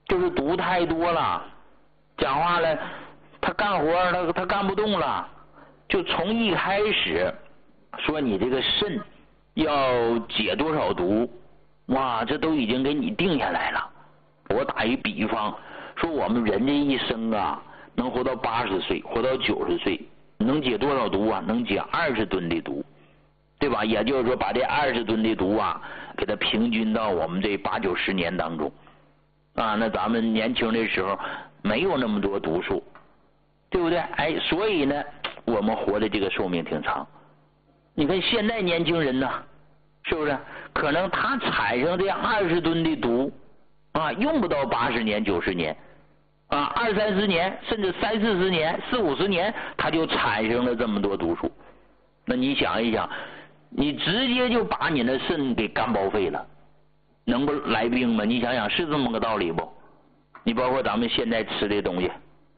就是毒太多了，讲话了，他干活他干不动了，就从一开始说你这个肾要解多少毒，哇，这都已经给你定下来了。我打一比方，说我们人这一生啊，能活到80岁，活到90岁，能解多少毒啊？能解20吨的毒，对吧？也就是说，把这20吨的毒啊，给它平均到我们这8、90年当中啊。那咱们年轻的时候没有那么多毒素，对不对？哎，所以呢，我们活的这个寿命挺长。你看现在年轻人呢，是不是？可能他产生这20吨的毒啊，用不到80年、90年啊，20、30年，甚至30、40年、40、50年，他就产生了这么多毒素。那你想一想，你直接就把你的肾给干报废了，能不来病吗？你想想，是这么个道理不？你包括咱们现在吃的东西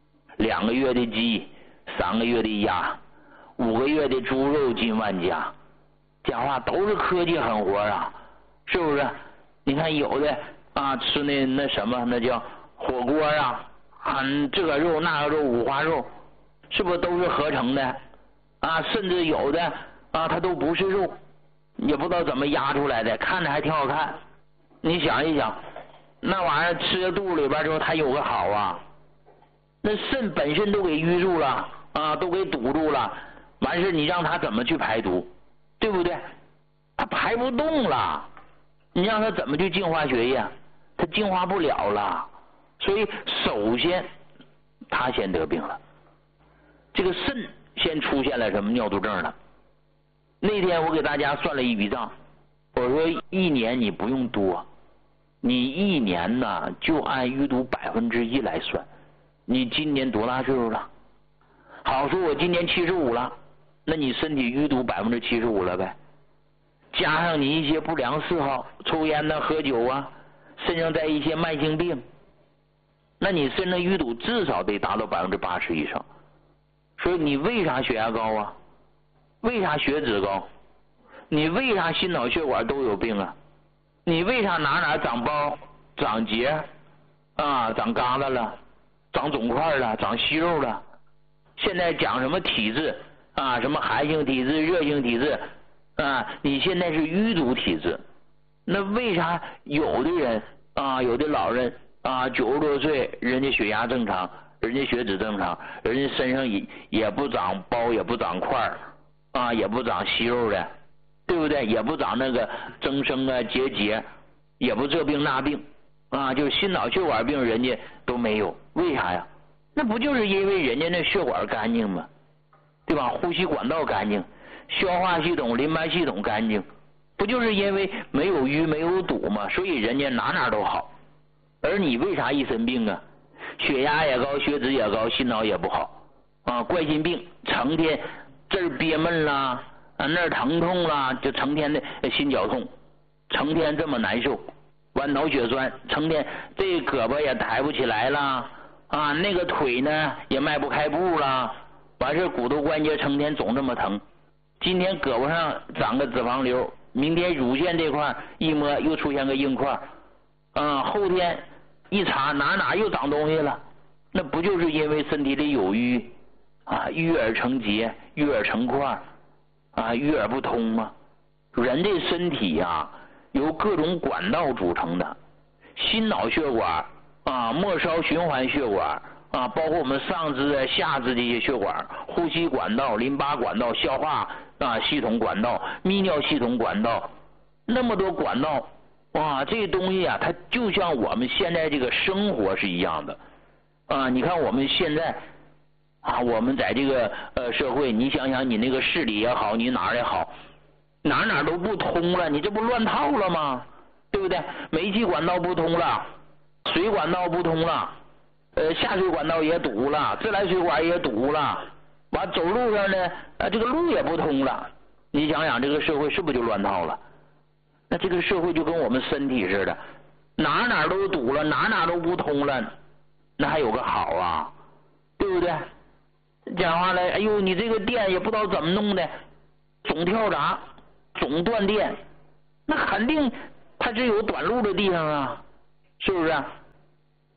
，2个月的鸡，3个月的鸭，5个月的猪肉进万家，讲话都是科技狠活啊，是不是？你看有的啊，吃那什么，那叫火锅啊，这个肉那个肉五花肉，是不是都是合成的啊？甚至有的啊，它都不是肉，也不知道怎么压出来的，看着还挺好看。你想一想，那玩意儿吃到肚里边之后，它有个好啊，那肾本身都给淤住了啊，都给堵住了，完事你让它怎么去排毒，对不对？它排不动了，你让它怎么去净化血液？它净化不了了，所以首先它先得病了，这个肾先出现了什么尿毒症了。那天我给大家算了一笔账，我说1年你不用多，你1年呢就按淤毒1%来算。你今年多大岁数了？好，说我今年75了，那你身体淤毒75%了呗，加上你一些不良嗜好，抽烟呐、喝酒啊，身上带一些慢性病，那你身上淤毒至少得达到80%以上。所以你为啥血压高啊？为啥血脂高？你为啥心脑血管都有病啊？你为啥哪长包、长结啊、长疙瘩了、长肿块了、长息肉了？现在讲什么体质啊？什么寒性体质、热性体质啊？你现在是淤毒体质，那为啥有的人啊，有的老人啊，90多岁，人家血压正常，人家血脂正常，人家身上也不长包，也不长块啊，也不长息肉的，对不对？也不长那个增生啊、结节，也不这病那病啊，就是心脑血管病人家都没有，为啥呀？那不就是因为人家那血管干净吗？对吧？呼吸管道干净，消化系统、淋巴系统干净，不就是因为没有淤没有堵吗？所以人家哪都好。而你为啥一身病啊？血压也高，血脂也高，心脑也不好啊，冠心病，成天这儿憋闷啦，那儿疼痛啦，就成天的心绞痛，成天这么难受，完脑血栓，成天这胳膊也抬不起来啦，啊，那个腿呢也迈不开步啦，完事骨头关节成天总这么疼，今天胳膊上长个脂肪瘤，明天乳腺这块一摸又出现个硬块，啊，后天一查哪又长东西了，那不就是因为身体里有淤啊，淤而成结，淤而成块啊，淤而不通吗？人的身体呀，由各种管道组成的，心脑血管啊，末梢循环血管啊，包括我们上肢、下肢这些血管，呼吸管道、淋巴管道、消化啊系统管道、泌尿系统管道，那么多管道，哇，这东西啊，它就像我们现在这个生活是一样的啊。你看我们现在啊，我们在这个社会，你想想你那个市里也好，你哪儿也好，哪都不通了，你这不乱套了吗？对不对？煤气管道不通了，水管道不通了，下水管道也堵了，自来水管也堵了，完走路上呢，这个路也不通了。你想想这个社会是不是就乱套了？那这个社会就跟我们身体似的，哪都堵了，哪都不通了，那还有个好啊，对不对？讲话了，哎呦，你这个电也不知道怎么弄的，总跳闸，总断电，那肯定它是有短路的地方啊，是不是？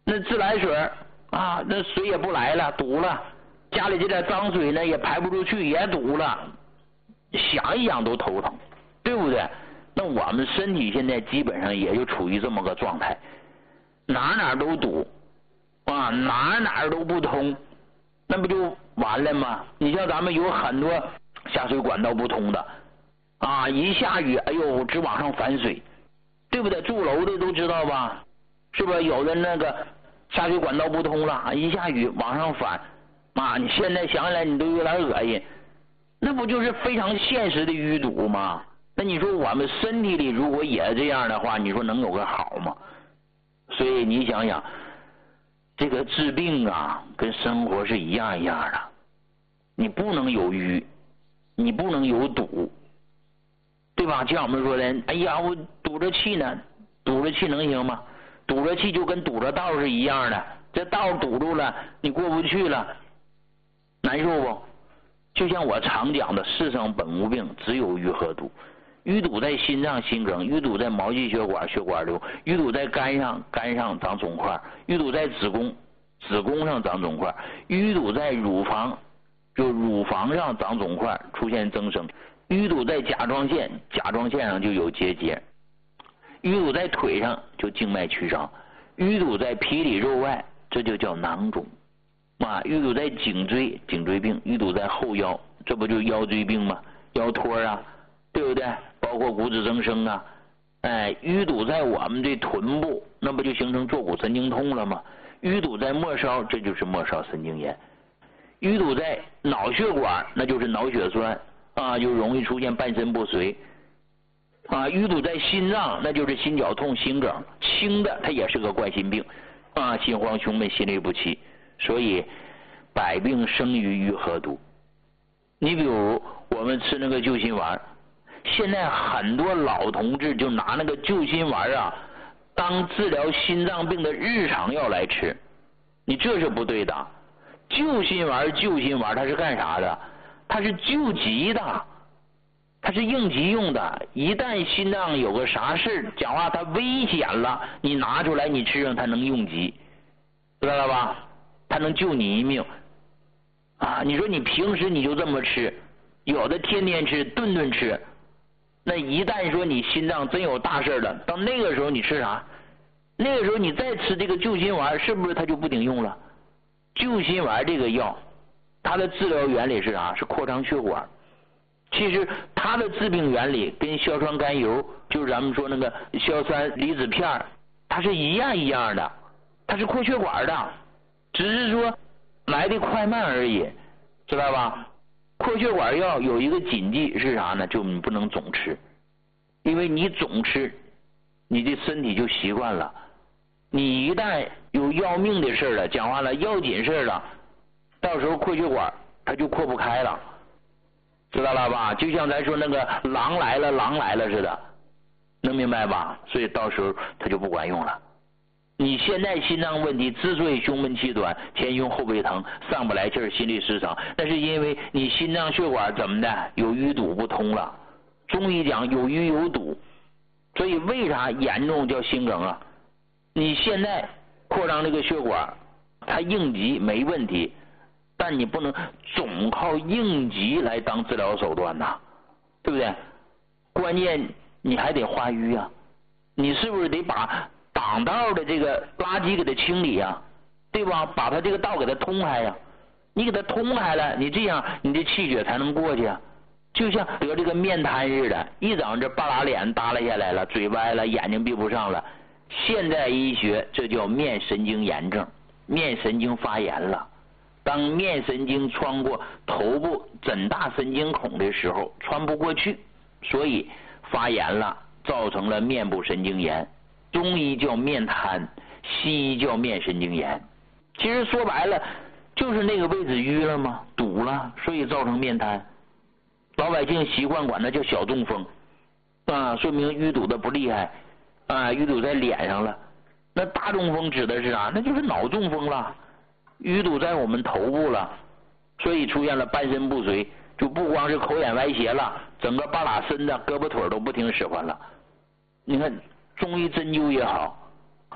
那自来水啊，那水也不来了，堵了，家里这点脏水呢也排不出去，也堵了，想一想都头疼，对不对？那我们身体现在基本上也就处于这么个状态，哪都堵啊，哪都不通，那不就完了吗？你像咱们有很多下水管道不通的啊，一下雨，哎呦，直往上反水，对不对？住楼的都知道吧？是不是有的那个下水管道不通了，一下雨往上反，啊，你现在想起来你都有点恶心，那不就是非常现实的淤堵吗？那你说我们身体里如果也这样的话，你说能有个好吗？所以你想想，这个治病啊，跟生活是一样一样的，你不能有淤，你不能有堵，对吧？就像我们说的，哎呀，我堵着气呢，堵着气能行吗？堵着气就跟堵着道是一样的，这道堵住了，你过不去了，难受不？就像我常讲的，世上本无病，只有淤和堵。淤堵在心脏心梗，淤堵在毛细血管血管瘤，淤堵在肝上长肿块，淤堵在子宫上长肿块，淤堵在乳房上长肿块出现增生，淤堵在甲状腺上就有结节，淤堵在腿上就静脉曲张，淤堵在皮里肉外这就叫囊肿啊，淤堵在颈椎病，淤堵在后腰，这不就腰椎病吗？腰托啊，对不对？包括骨质增生啊，哎，淤堵在我们这臀部，那不就形成坐骨神经痛了吗？淤堵在末梢，这就是末梢神经炎。淤堵在脑血管，那就是脑血栓啊，就容易出现半身不遂啊。淤堵在心脏，那就是心绞痛、心梗，轻的它也是个冠心病啊，心慌、胸闷、心律不齐。所以百病生于淤和堵。你比如我们吃那个救心丸，现在很多老同志就拿那个救心丸啊当治疗心脏病的日常药来吃，你这是不对的。救心丸它是干啥的？它是救急的，它是应急用的。一旦心脏有个啥事讲话它危险了，你拿出来你吃上它能应急，知道了吧？它能救你一命啊！你说你平时你就这么吃，有的天天吃，顿吃，那一旦说你心脏真有大事了，到那个时候你吃啥？那个时候你再吃这个救心丸，是不是它就不顶用了？救心丸这个药，它的治疗原理是啥？是扩张血管。其实它的治病原理跟硝酸甘油，就是咱们说那个硝酸离子片，它是一样的，它是扩血管的，只是说来的快慢而已，知道吧？扩血管药有一个禁忌是啥呢？就你不能总吃，因为你总吃，你的身体就习惯了。你一旦有要命的事了，讲话了要紧事了，到时候扩血管它就扩不开了，知道了吧？就像咱说那个狼来了似的，能明白吧？所以到时候它就不管用了。你现在心脏问题之所以胸闷气短、前胸后背疼、上不来气儿、心律失常，那是因为你心脏血管怎么的有淤堵不通了。中医讲有淤有堵，所以为啥严重叫心梗啊？你现在扩张这个血管，它应急没问题，但你不能总靠应急来当治疗手段呐，对不对？关键你还得化瘀啊，你是不是得把挡道的这个垃圾给它清理啊，对吧？把它这个道给它通开呀，你给它通开了，你这样你的气血才能过去啊。就像得这个面瘫似的，一整这半拉脸耷拉下来了，嘴歪了，眼睛闭不上了。现代医学这叫面神经炎症，面神经发炎了。当面神经穿过头部枕大神经孔的时候穿不过去，所以发炎了，造成了面部神经炎。中医叫面瘫，西医叫面神经炎。其实说白了就是那个位置淤了吗？堵了，所以造成面瘫。老百姓习惯管它叫小中风啊，说明淤堵的不厉害啊，淤堵在脸上了。那大中风指的是啥？那就是脑中风了，淤堵在我们头部了，所以出现了半身不遂，就不光是口眼歪斜了，整个半拉身子胳膊腿都不听使唤了。你看中医针灸也好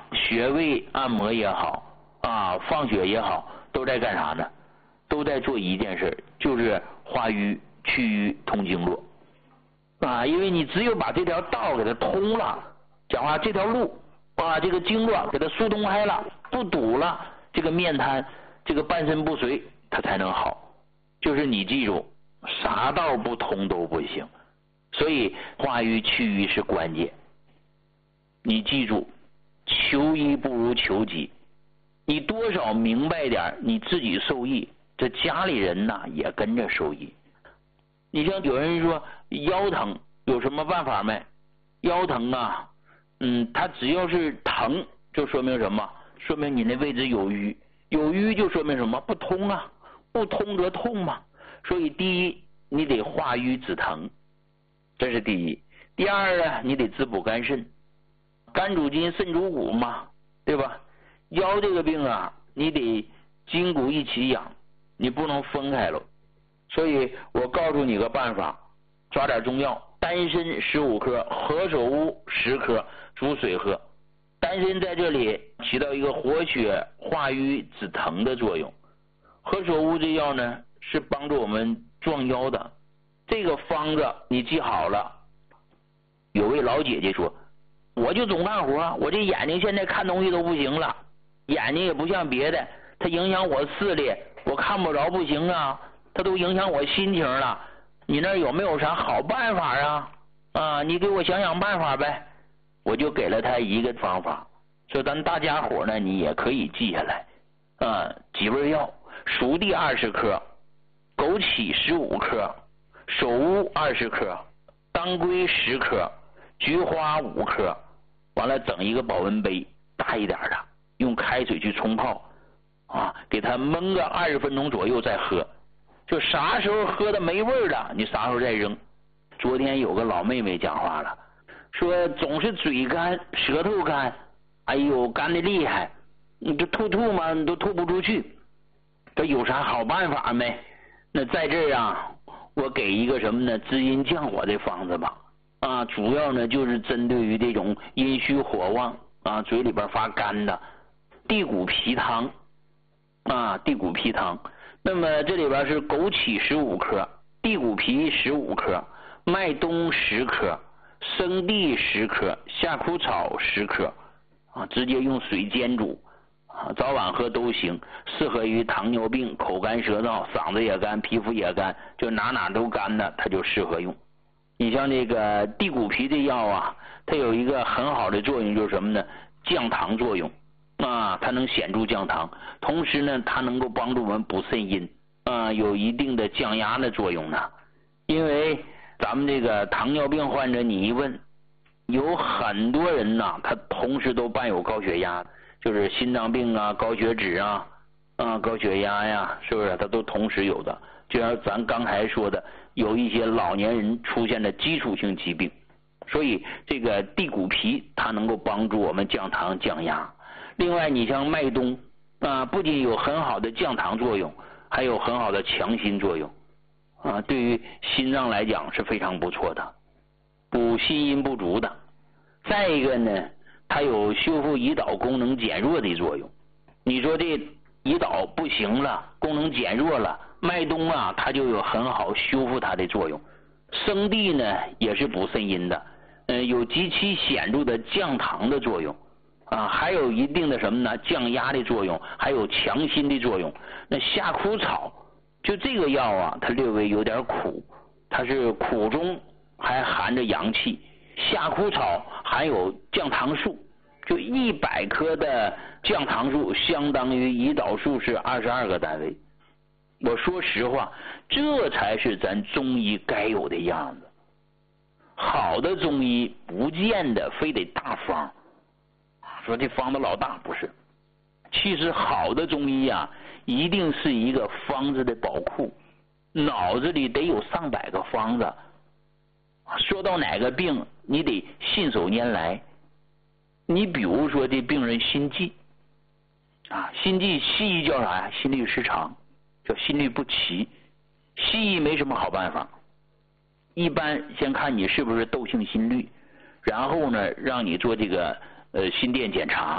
穴位按摩也好啊，放血也好，都在干啥呢？都在做一件事，就是化瘀、祛瘀、通经络啊。因为你只有把这条道给它通了，讲话这条路啊，这个经络给它疏通开了，不堵了，这个面瘫，这个半身不遂，它才能好。就是你记住，啥道不通都不行，所以化瘀祛瘀是关键。你记住，求医不如求己，你多少明白点，你自己受益，这家里人呐也跟着受益。你像有人说腰疼有什么办法没？腰疼啊，它只要是疼，就说明什么？说明你那位置有瘀，有瘀就说明什么？不通啊，不通则痛嘛。所以第一，你得化瘀止疼，这是第一。第二呢，你得滋补肝肾，肝主筋，肾主骨嘛，对吧？腰这个病啊，你得筋骨一起养，你不能分开了。所以我告诉你个办法，抓点中药，丹参15颗，何首乌10颗，煮水喝。丹参在这里起到一个活血化瘀止疼的作用，何首乌这药呢是帮助我们壮腰的。这个方子你记好了。有位老姐姐说，我就总干活，我这眼睛现在看东西都不行了，眼睛也不像别的，它影响我视力，我看不着不行啊，它都影响我心情了。你那有没有啥好办法啊？你给我想想办法呗。我就给了他一个方法，说咱大家伙呢，你也可以记下来几味药：熟地20克，枸杞15克，首乌20克，当归10克，菊花5克。完了整一个保温杯，大一点的，用开水去冲泡给它焖个20分钟左右再喝。就啥时候喝的没味了，你啥时候再扔。昨天有个老妹妹讲话了，说总是嘴干舌头干，哎呦干的厉害，你这吐嘛你都吐不出去，这有啥好办法没？那在这儿我给一个什么呢？滋阴降火的方子吧主要呢就是针对于这种阴虚火旺嘴里边发干的地骨皮汤地骨皮汤。那么这里边是枸杞15克，地骨皮15克，麦冬10克，生地10克，夏枯草10克直接用水煎煮早晚喝都行，适合于糖尿病、口干舌燥、嗓子也干、皮肤也干，就哪都干的，它就适合用。你像这个地骨皮的药它有一个很好的作用，就是什么呢？降糖作用它能显著降糖，同时呢它能够帮助我们补肾阴有一定的降压的作用呢。因为咱们这个糖尿病患者，你一问，有很多人他同时都伴有高血压，就是心脏病高血脂高血压呀，是不是它都同时有的？就像咱刚才说的，有一些老年人出现的基础性疾病，所以这个地骨皮它能够帮助我们降糖降压。另外你像麦冬不仅有很好的降糖作用，还有很好的强心作用对于心脏来讲是非常不错的，补心阴不足的。再一个呢，它有修复胰岛功能减弱的作用。你说这胰岛不行了，功能减弱了，麦冬它就有很好修复它的作用。生地呢也是补肾阴的，有极其显著的降糖的作用还有一定的什么呢？降压的作用，还有强心的作用。那夏枯草就这个药它略微有点苦，它是苦中还含着阳气。夏枯草含有降糖素，就100克的降糖素相当于胰岛素是22个单位。我说实话，这才是咱中医该有的样子。好的中医不见得非得大方，说这方子老大，不是。其实好的中医一定是一个方子的宝库，脑子里得有上百个方子。说到哪个病，你得信手拈来。你比如说这病人心悸心悸西医叫啥呀？心律失常，叫心律不齐。西医没什么好办法，一般先看你是不是窦性心律，然后呢让你做这个心电检查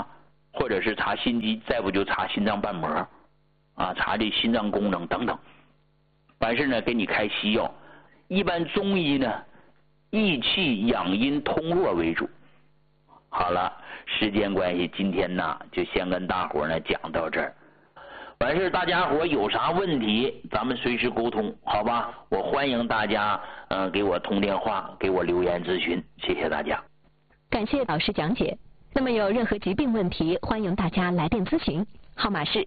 或者是查心肌，再不就查心脏瓣膜，查这心脏功能等等。完事呢，给你开西药。一般中医呢，益气养阴通络为主。好了，时间关系，今天呢就先跟大伙呢讲到这儿。完事大家伙有啥问题，咱们随时沟通，好吧？我欢迎大家给我通电话，给我留言咨询，谢谢大家。 感谢老师讲解。那么有任何疾病问题，欢迎大家来电咨询，号码是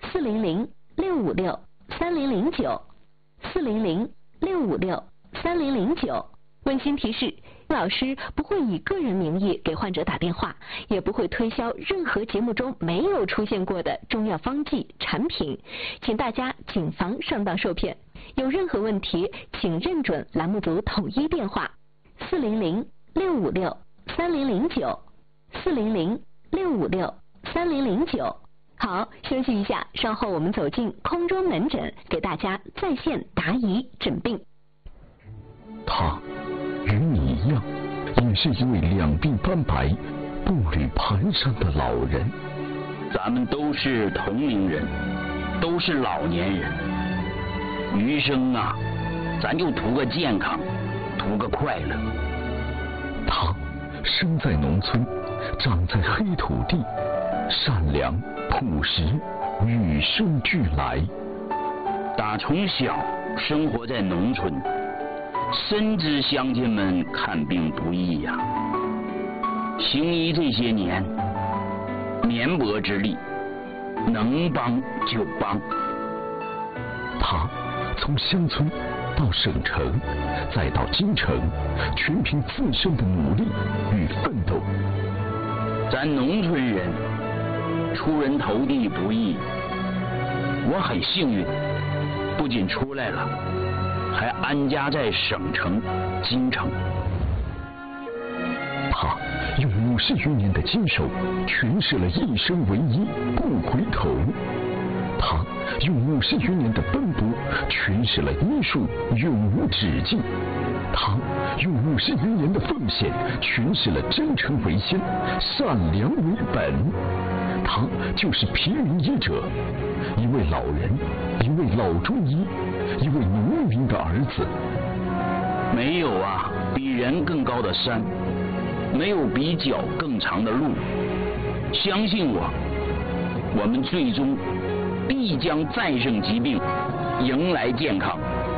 400-656-3009，400-656-3009。温馨提示，老师不会以个人名义给患者打电话，也不会推销任何节目中没有出现过的中药方剂产品，请大家谨防上当受骗。有任何问题，请认准栏目组统一电话400-656-3009，400-656-3009。好，休息一下，稍后我们走进空中门诊，给大家在线答疑诊病。 他与你一样，也是一位两鬓斑白、步履蹒跚的老人。 咱们都是同龄人，都是老年人，余生啊，咱就图个健康，图个快乐。 他生在农村，长在黑土地，善良朴实，与生俱来。 打从小生活在农村，深知乡亲们看病不易呀。行医这些年，绵薄之力，能帮就帮。 他从乡村到省城，再到京城，全凭自身的努力与奋斗。 咱农村人出人头地不易，我很幸运，不仅出来了，还安家在省城京城。 他用50余年的坚守，诠释了一生为一，不回头。他用50余年的奔波，诠释了医术永无止境。他用50余年的奉献，诠释了真诚为先，善良为本。他就是平民医者，一位老人，一位老中医，一位农民的儿子。 没有啊，比人更高的山，没有比脚更长的路。相信我，我们最终必将战胜疾病，迎来健康。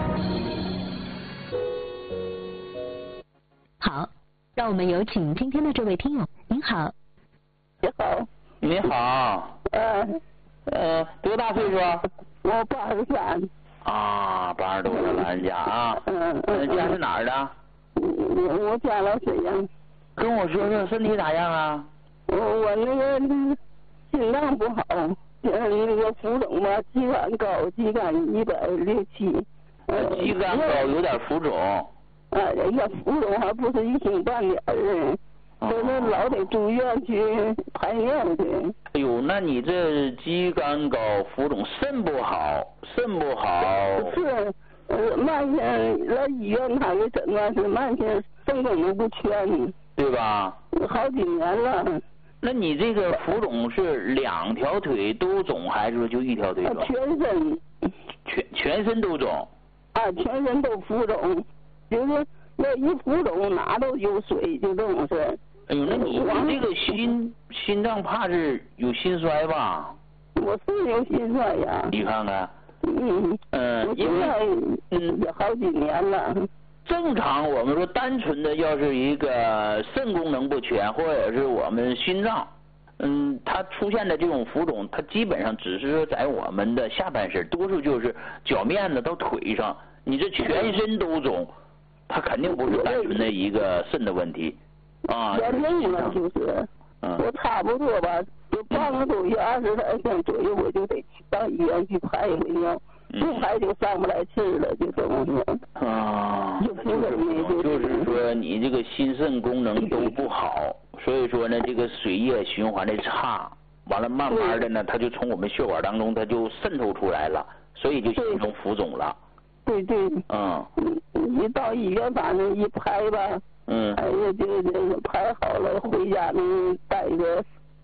好，让我们有请今天的这位听友。您好。 你好。 你好。多大岁数？ 我83。 啊，80多的老人家啊。家是哪儿的？ 我家老沈阳。 跟我说说身体咋样啊？ 我那个心脏不好，那个浮肿吧，肌酐高，肌酐167。 肌酐高有点浮肿。 要浮肿还不是一星半点儿，就是老得住院去排尿去。 哎呦，那你这肌酐高、浮肿，肾不好。 是，慢性来医院他给诊断是慢性肾功能不全， 对吧？ 好几年了。 那你这个浮肿是2条腿都肿，还是说就1条腿肿？ 全身。 全身都肿。 全身都浮肿，就是那一浮肿哪都有水，就这种事。 哎呦，那你这个心脏怕是有心衰吧？ 我是有心衰呀。 你看看。 因为也好几年了。 正常我们说单纯的要是一个肾功能不全，或者是我们心脏，它出现的这种浮肿，它基本上只是说在我们的下半身，多数就是脚面子到腿上，你这全身都肿，它肯定不是单纯的一个肾的问题啊。 原因呢就是，我差不多吧，就半个多月20来天左右，我就得到医院去排一回尿。不排就上不来气了，就这么说。 就是说你这个心肾功能都不好，所以说呢，这个水液循环的差，完了慢慢的呢，它就从我们血管当中它就渗透出来了，所以就形成浮肿了。 对。一到医院反正一排吧，哎呀，就排好了，回家能带个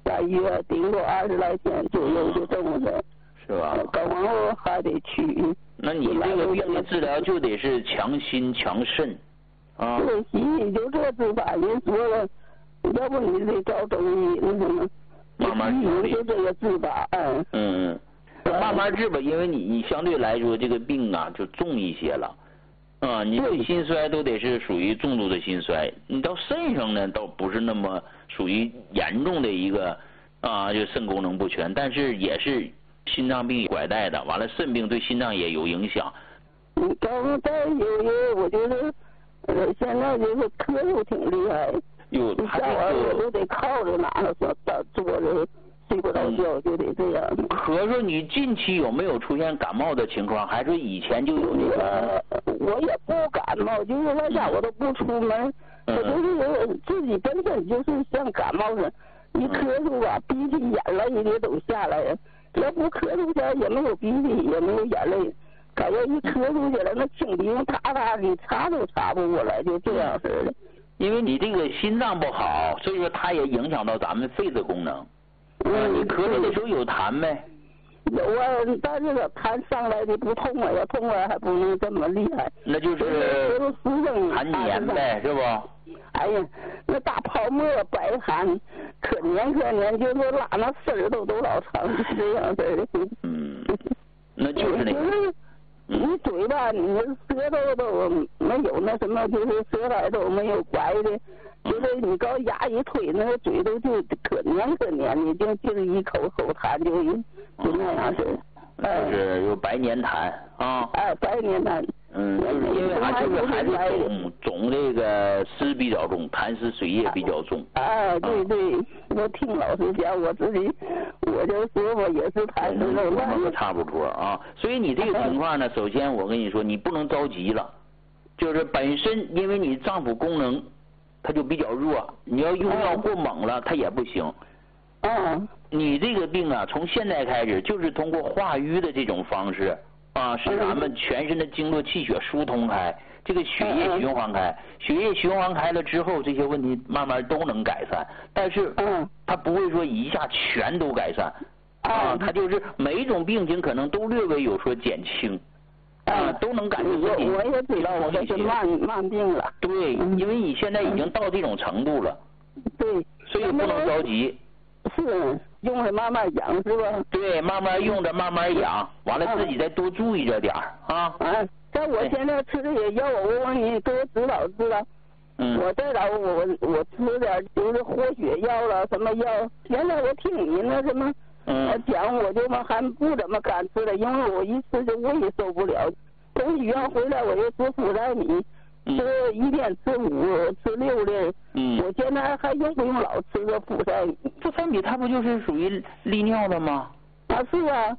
3月顶多20来天左右就这么的， 是吧？ 搞完后还得去。 那你这个病的治疗就得是强心强肾啊。 对，西医就这治法，人说了，要不你得找中医那什么， 慢慢处理。 就这个治法， 慢慢治吧，因为你相对来说这个病啊就重一些了。你这心衰都得是属于重度的心衰，你到肾上呢倒不是那么属于严重的一个就肾功能不全，但是也是心脏病拐带的，完了肾病对心脏也有影响。 刚才有我觉得现在就是咳嗽挺厉害，下完我都得靠着哪个坐着睡不着觉，就得这样。 咳嗽，你近期有没有出现感冒的情况，还是以前就有这个？ 我也不感冒，就是在家我都不出门，我就是自己本身就是像感冒似的，一咳嗽吧，鼻涕眼泪的都下来了。要不咳嗽起来也没有鼻涕，也没有眼泪，感觉一咳嗽起来那清鼻涕哒哒的，擦都擦不过来，就这样似的。 因为你这个心脏不好，所以说它也影响到咱们肺的功能。你咳嗽的时候有痰没？ 有啊，但是痰上来的不痛啊，要痛啊还不能这么厉害。 那就是痰黏呗，是不？ 哎呀，那大泡沫白痰，可黏，就说拉那丝儿都老长，这样式的。 那就是那个。 你嘴巴，你舌头都没有那什么，就是舌苔都没有白的，就是你搞牙一推，那个嘴都就可黏的，就一口痰就那样式的。 就是有白黏痰啊。 白黏痰。 就是因为还是总这个湿比较重，痰湿水液比较重。 对，我听老师讲，我自己我就说我也是痰湿重。 我们差不多啊，所以你这个情况呢，首先我跟你说，你不能着急了，就是本身因为你脏腑功能它就比较弱，你要用药过猛了，它也不行。你这个病啊，从现在开始就是通过化瘀的这种方式。使咱们全身的经络气血疏通开，这个血液循环开，血液循环开了之后，这些问题慢慢都能改善。但是，它不会说一下全都改善，它就是每一种病情可能都略微有所减轻，都能感觉自己。 我也知道我这是慢病了。 对，因为你现在已经到这种程度了。 对。 所以不能着急。 是。用着慢慢养是吧？ 对，慢慢用着慢慢养，完了自己再多注意着点啊。 像我现在吃这些药，我问你给我指导。我这老我吃点就是活血药了，什么药？现在我听你那什么讲，我就还不怎么敢吃了，因为我一吃就胃受不了。从医院回来我就吃福赛米。吃一天吃5、吃6粒，我现在还用不用老吃个福赛米？ 福赛米它不就是属于利尿的吗？ 是啊。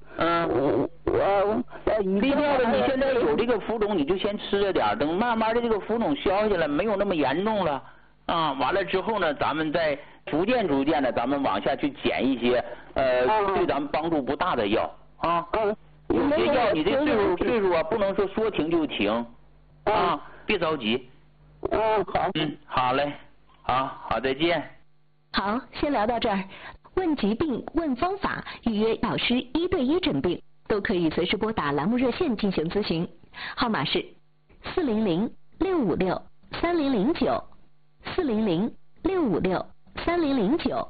利尿的你现在有这个浮肿，你就先吃着点，等慢慢的这个浮肿消下来，没有那么严重了完了之后呢，咱们再逐渐的，咱们往下去减一些对咱们帮助不大的药有些药你这岁数不能说停就停别着急。 好。 好嘞，好，再见。 好，先聊到这儿。问疾病、问方法、预约老师1对1诊病，都可以随时拨打栏目热线进行咨询，号码是400-656-3009，400-656-3009。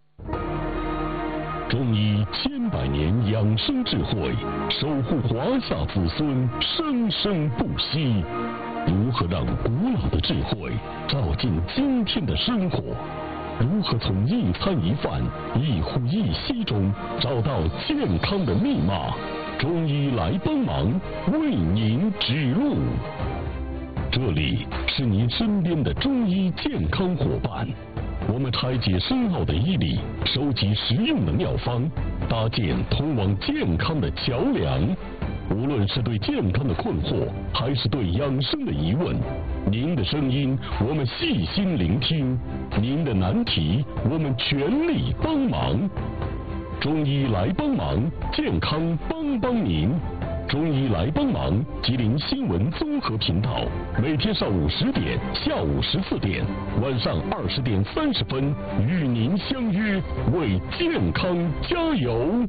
中医千百年养生智慧，守护华夏子孙生生不息。如何让古老的智慧照进今天的生活？如何从一餐一饭、一呼一吸中找到健康的密码？中医来帮忙，为您指路。这里是您身边的中医健康伙伴，我们拆解深奥的医理，收集实用的妙方，搭建通往健康的桥梁。无论是对健康的困惑，还是对养生的疑问，您的声音我们细心聆听，您的难题我们全力帮忙。中医来帮忙，健康帮您。 中医来帮忙，吉林新闻综合频道，每天上午10点、下午14点、晚上20点30分，与您相约，为健康加油。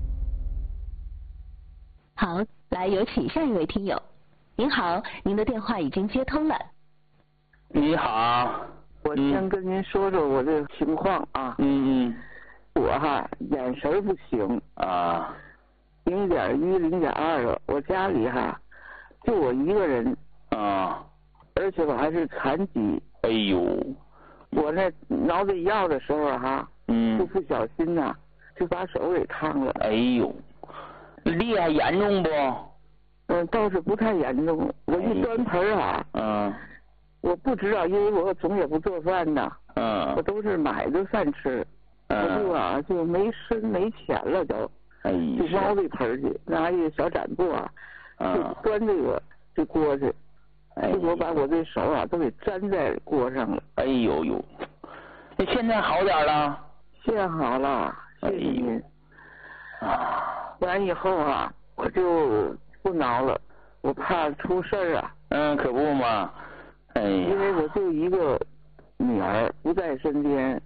好，来有请下一位听友。您好，您的电话已经接通了。 你好， 我先跟您说说我这个情况啊。我眼神不行啊，0.1、0.2了。我家里就我一个人啊， 而且我还是残疾。 哎呦， 我那挠这药的时候就不小心就把手给烫了。 哎呦，厉害严重不？ 倒是不太严重。我一端盆我不知道，因为我总也不做饭呐。我都是买的饭吃。我就没钱了都。就猫这盆去，拿一个小展布就端这锅去。结果把我这手都给粘在锅上了。 哎呦呦，那现在好点了？ 现在好了，谢谢您。完以后我就不挠了，我怕出事儿可不嘛。 因为我就一个女儿不在身边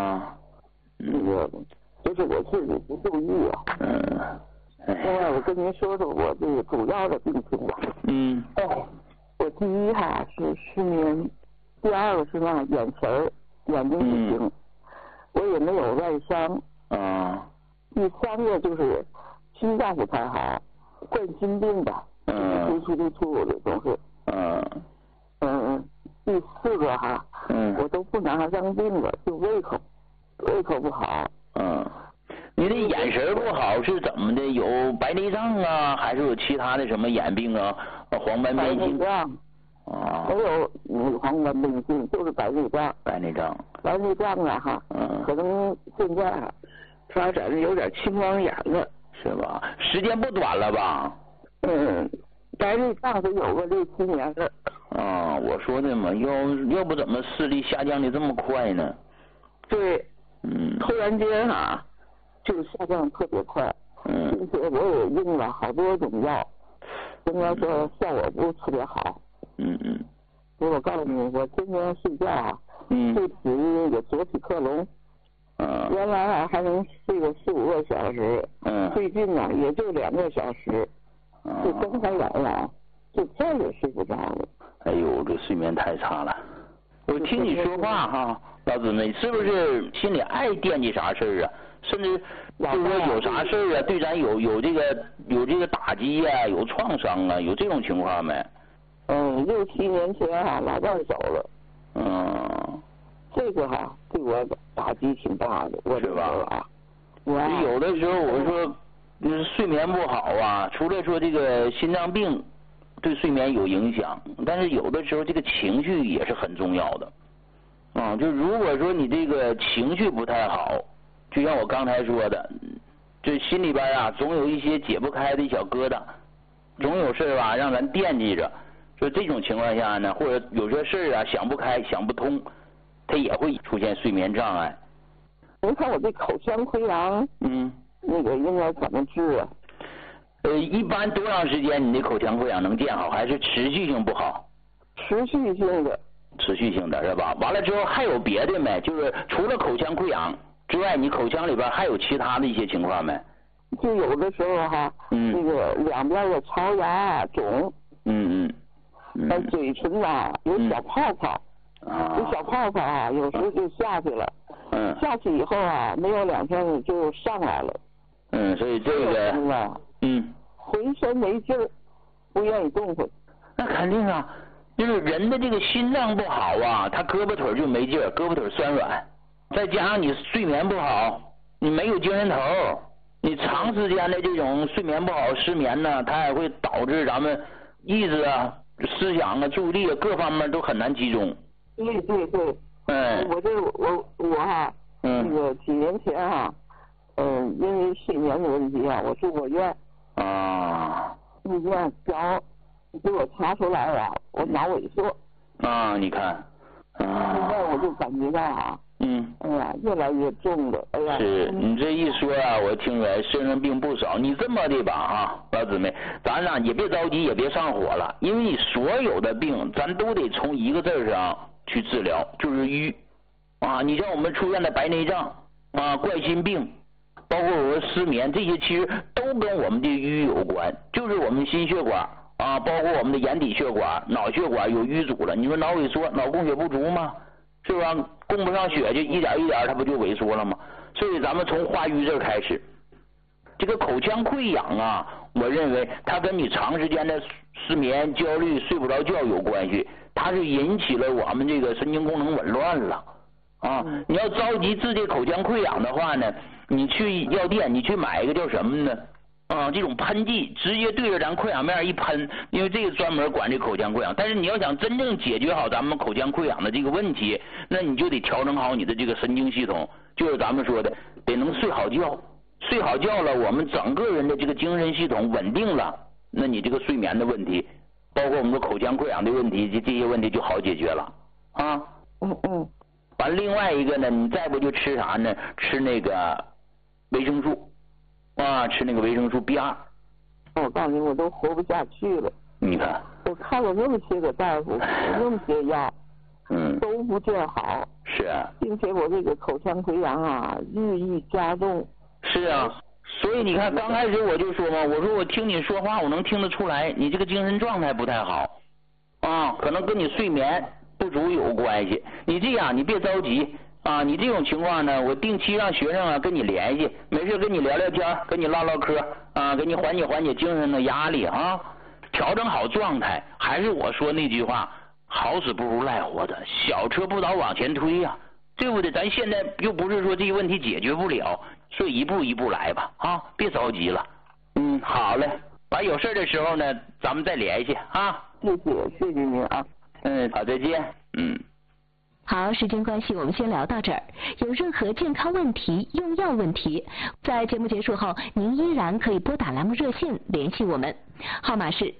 就是我自己不注意另外我跟您说说我这个主要的病情吧。我第一是失眠，第二个是眼睛不行，我也没有外伤第三个就是心脏不太好，冠心病吧，突的总是第四个我都不拿当病了，就胃口不好。 你的眼神不好是怎么的？有白内障还是有其他的什么眼病黄斑变性？ 没有黄斑变性，就是白内障。白内障可能现在发展的有点青光眼了， 是吧？时间不短了吧？ 白内障得有个6、7年了。 我说的嘛，要不怎么视力下降的这么快呢？ 对，突然间就下降特别快。并且我也用了好多种药，应该说效果不是特别好。我告诉你，我天天睡觉就吃那个左匹克隆。原来还能睡个4、5个小时。最近也就2个小时，就睁开眼就再也睡不着了。 哎呦，这睡眠太差了。我听你说话老姊妹，是不是心里爱惦记啥事儿甚至就是说有啥事儿对咱有这个打击有创伤有这种情况没 ？6、7年前老伴走了。这个对我打击挺大的，我知道有的时候我说就是睡眠不好除了说这个心脏病对睡眠有影响，但是有的时候这个情绪也是很重要的。就如果说你这个情绪不太好，就像我刚才说的，这心里边总有一些解不开的小疙瘩，总有事让咱惦记着。说这种情况下呢，或者有些事想不开想不通，它也会出现睡眠障碍。 您看我这口腔溃疡那个应该怎么治一般多长时间你的口腔溃疡能见好，还是持续性不好？ 持续性的。 持续性的是吧？完了之后还有别的没？就是除了口腔溃疡之外，你口腔里边还有其他的一些情况没？ 就有的时候那个两边的槽牙肿。嘴唇有小泡泡。有小泡泡有时候就下去了。下去以后没有2天就上来了。 所以这个浑身没劲儿，不愿意动弹。 那肯定就是人的这个心脏不好他胳膊腿就没劲儿，胳膊腿酸软，再加上你睡眠不好，你没有精神头，你长时间的这种睡眠不好失眠呢，它也会导致咱们意志思想注意力各方面都很难集中。 对。我那个几年前因为睡眠的问题我住过院。住院给我查出来我脑萎缩。 你看。 现在我就感觉到哎呀，越来越重了，哎呀。 是你这一说啊，我听出来身上病不少。你这么的吧啊，老姊妹，咱俩也别着急，也别上火了，因为你所有的病，咱都得从一个字上去治疗，就是瘀啊。你像我们出现的白内障啊、冠心病，包括我们失眠，这些其实都跟我们的瘀有关，就是我们心血管啊，包括我们的眼底血管、脑血管有瘀阻了。你说脑萎缩、脑供血不足吗？是吧？供不上血，就一点一点它不就萎缩了吗？所以咱们从化瘀这开始。这个口腔溃疡啊，我认为它跟你长时间的失眠、焦虑、睡不着觉有关系，它是引起了我们这个神经功能紊乱了啊。你要着急治这口腔溃疡的话呢，你去药店，你去买一个叫什么呢？这种喷剂直接对着咱溃疡面一喷，因为这个专门管这口腔溃疡。但是你要想真正解决好咱们口腔溃疡的这个问题，那你就得调整好你的这个神经系统，就是咱们说的得能睡好觉，睡好觉了，我们整个人的这个精神系统稳定了，那你这个睡眠的问题，包括我们的口腔溃疡的问题，这些问题就好解决了啊。完另外一个呢，你再不就吃啥呢？吃那个维生素。吃那个维生素 B2。 我告诉你，我都活不下去了。 你看， 我看了那么些个大夫，那么些药，都不见好。 是啊。 并且我这个口腔溃疡啊，日益加重。 是啊，所以你看，刚开始我就说嘛，我说我听你说话，我能听得出来，你这个精神状态不太好可能跟你睡眠不足有关系。你这样，你别着急。你这种情况呢，我定期让学生跟你联系，没事跟你聊聊天，跟你唠唠嗑给你缓解精神的压力调整好状态。还是我说那句话，好死不如赖活着，小车不倒往前推呀，对不对？咱现在又不是说这个问题解决不了，所以一步一步来吧别着急了。好嘞，完有事的时候呢，咱们再联系谢谢您啊。 好，再见。 好，时间关系，我们先聊到这儿。有任何健康问题、用药问题，在节目结束后，您依然可以拨打栏目热线联系我们，号码是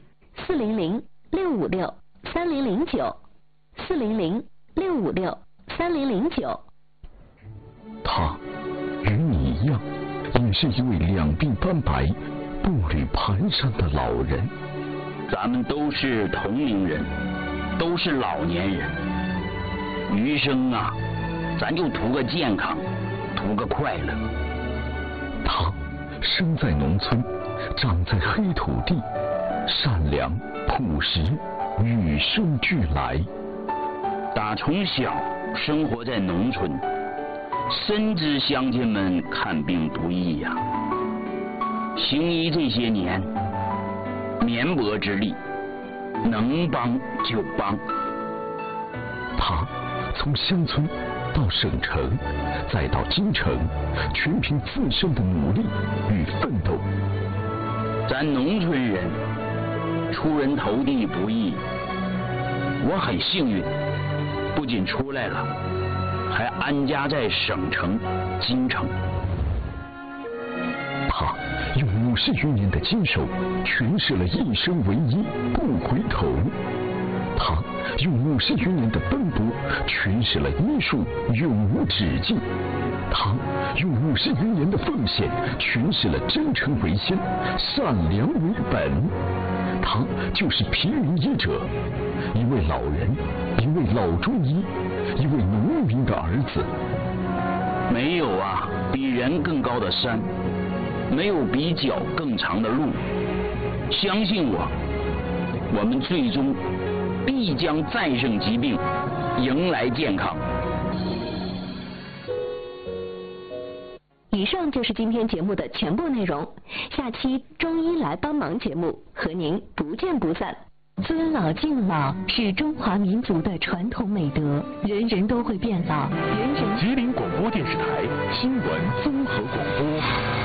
400-656-3009，400-656-3009。 他与你一样，也是一位两鬓斑白、步履蹒跚的老人。 咱们都是同龄人，都是老年人。余生啊，咱就图个健康，图个快乐。 他生在农村，长在黑土地，善良朴实，与生俱来。 打从小生活在农村，深知乡亲们看病不易呀。行医这些年，绵薄之力，能帮就帮。 他从乡村到省城，再到京城，全凭自身的努力与奋斗。 咱农村人出人头地不易，我很幸运，不仅出来了，还安家在省城京城。 他用50余年的坚守，诠释了一生为一，不回头。他用50余年的奔波，诠释了医术永无止境。他用50余年的奉献，诠释了真诚为先，善良为本。他就是平民医者，一位老人，一位老中医，一位农民的儿子。 没有比人更高的山，没有比脚更长的路。相信我，我们最终必将战胜疾病，迎来健康。 以上就是今天节目的全部内容，下期中医来帮忙节目和您不见不散。尊老敬老是中华民族的传统美德，人人都会变老，人人。 吉林广播电视台新闻综合广播。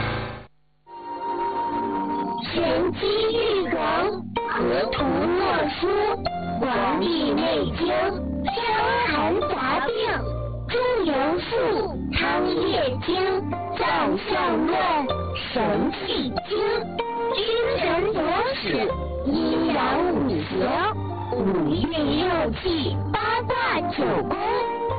玄机玉容，河图洛书，黄帝内经，伤寒杂病，中庸赋，汤液经，造象论，神气经，君臣佐使，阴阳五行，五运六气，八卦九宫，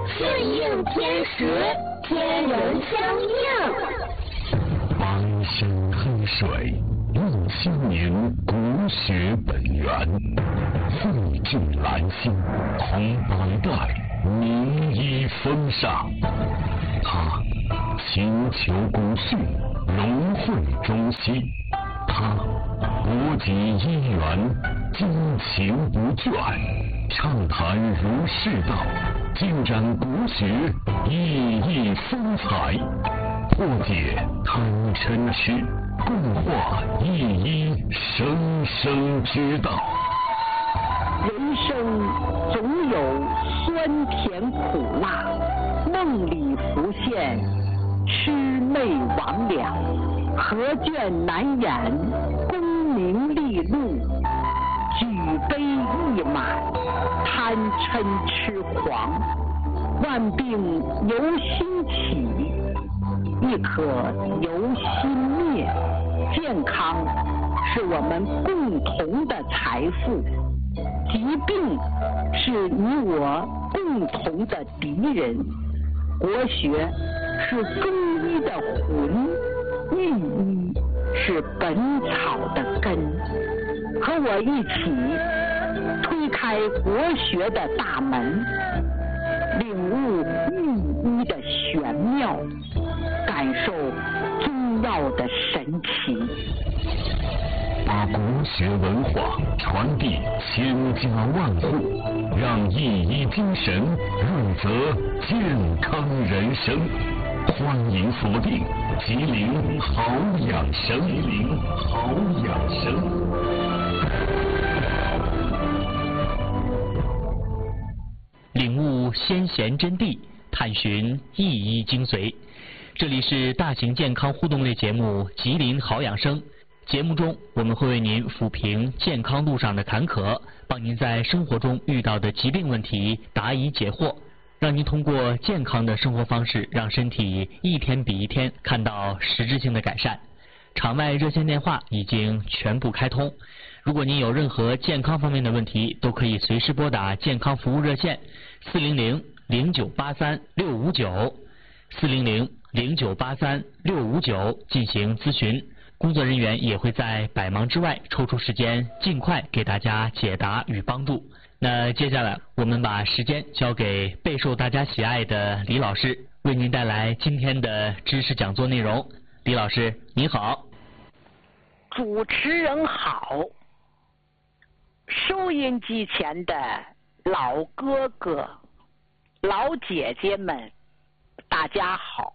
顺应天时，天人相应。 白山黑水6000年国学本源，费尽兰心同百代名医风尚。他勤求古训，融汇中西。他博集医源，精勤不倦，畅谈儒释道，尽展国学熠熠风采，破解贪嗔痴，共话一一生生之道。 人生总有酸甜苦辣，梦里浮现魑魅魍魉，何卷难掩功名利禄，举杯一满贪嗔痴狂，万病由心起，亦可由心灭。健康是我们共同的财富，疾病是你我共同的敌人。国学是中医的魂，御医是本草的根。和我一起推开国学的大门，领悟御医的玄妙，感受中药的神奇， 把国学文化传递千家万户，让一医精神润泽健康人生。欢迎锁定吉林好养生，吉林好养生。 领悟先贤真谛，探寻一医精髓。这里是大型健康互动类节目《吉林好养生》。节目中，我们会为您抚平健康路上的坎坷，帮您在生活中遇到的疾病问题答疑解惑，让您通过健康的生活方式，让身体一天比一天看到实质性的改善。场外热线电话已经全部开通，如果您有任何健康方面的问题，都可以随时拨打健康服务热线400-0983-659，400-0983-659进行咨询。工作人员也会在百忙之外抽出时间，尽快给大家解答与帮助。那接下来我们把时间交给备受大家喜爱的李老师，为您带来今天的知识讲座内容。李老师你好。 主持人好，收音机前的老哥哥老姐姐们大家好。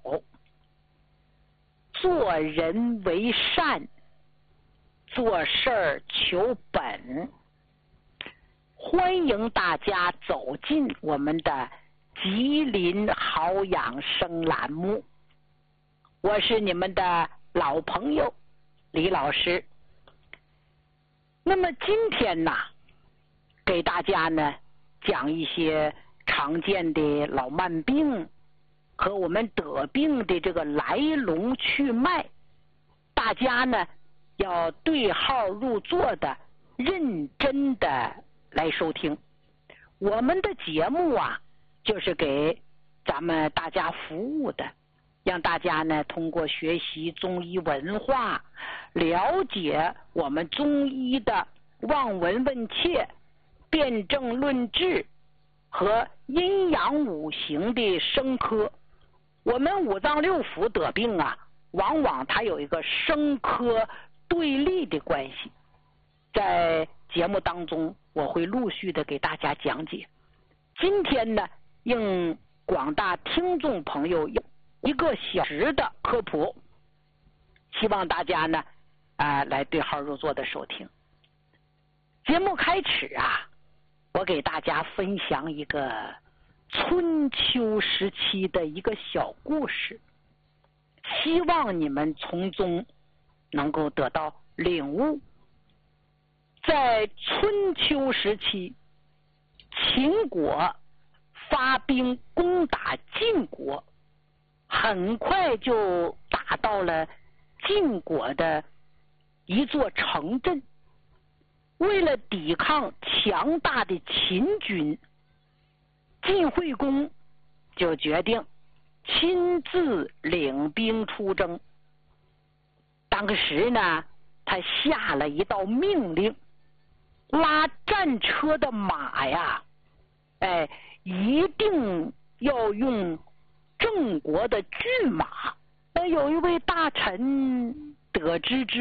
做人为善，做事儿求本，欢迎大家走进我们的吉林好养生栏目。我是你们的老朋友李老师。那么今天呢，给大家呢讲一些常见的老慢病和我们得病的这个来龙去脉，大家呢要对号入座的认真的来收听。我们的节目啊就是给咱们大家服务的，让大家呢通过学习中医文化，了解我们中医的望闻问切、辨证论治和阴阳五行的生科。我们五脏六腑得病啊，往往它有一个生科对立的关系，在节目当中我会陆续的给大家讲解。今天呢，应广大听众朋友一个小时的科普，希望大家呢来对号入座的收听。节目开始啊，我给大家分享一个春秋时期的一个小故事，希望你们从中能够得到领悟。在春秋时期，秦国发兵攻打晋国，很快就打到了晋国的一座城镇。为了抵抗强大的秦军，晋惠公就决定亲自领兵出征。当时呢，他下了一道命令，拉战车的马呀，一定要用郑国的骏马。那有一位大臣得知之